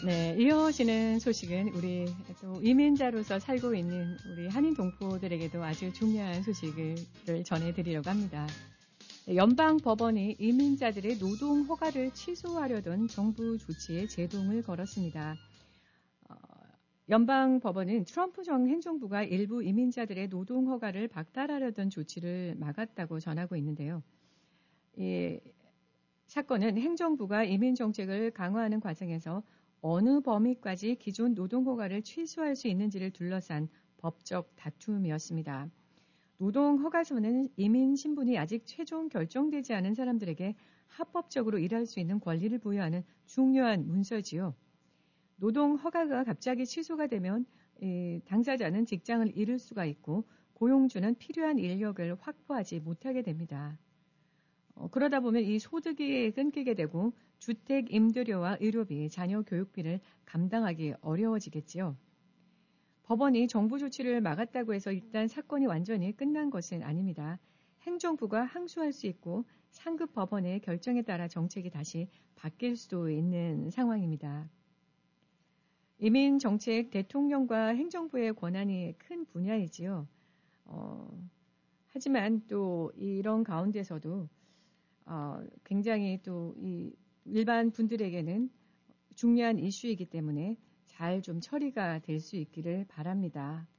네, 이어지는 소식은 우리 또 이민자로서 살고 있는 우리 한인 동포들에게도 아주 중요한 소식을 전해드리려고 합니다. 연방 법원이 이민자들의 노동 허가를 취소하려던 정부 조치에 제동을 걸었습니다. 연방 법원은 트럼프 정 행정부가 일부 이민자들의 노동 허가를 박탈하려던 조치를 막았다고 전하고 있는데요. 이 사건은 행정부가 이민 정책을 강화하는 과정에서 어느 범위까지 기존 노동 허가를 취소할 수 있는지를 둘러싼 법적 다툼이었습니다. 노동 허가서는 이민 신분이 아직 최종 결정되지 않은 사람들에게 합법적으로 일할 수 있는 권리를 부여하는 중요한 문서지요. 노동 허가가 갑자기 취소가 되면 당사자는 직장을 잃을 수가 있고 고용주는 필요한 인력을 확보하지 못하게 됩니다. 그러다 보면 이 소득이 끊기게 되고 주택 임대료와 의료비, 자녀 교육비를 감당하기 어려워지겠지요. 법원이 정부 조치를 막았다고 해서 일단 사건이 완전히 끝난 것은 아닙니다. 행정부가 항소할 수 있고 상급 법원의 결정에 따라 정책이 다시 바뀔 수도 있는 상황입니다. 이민 정책 대통령과 행정부의 권한이 큰 분야이지요. 하지만 또 이런 가운데서도 굉장히 또 이 일반 분들에게는 중요한 이슈이기 때문에 잘 좀 처리가 될 수 있기를 바랍니다.